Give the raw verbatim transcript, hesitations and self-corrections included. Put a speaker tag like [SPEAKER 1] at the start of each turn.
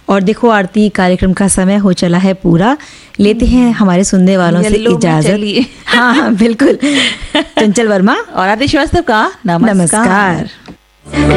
[SPEAKER 1] और देखो आरती, कार्यक्रम का समय हो चला है पूरा, लेते हैं हमारे सुनने वालों से इजाजत। हाँ हाँ बिल्कुल। चंचल वर्मा
[SPEAKER 2] और आदि श्रीवास्तव का नमस्कार,
[SPEAKER 1] नमस्कार।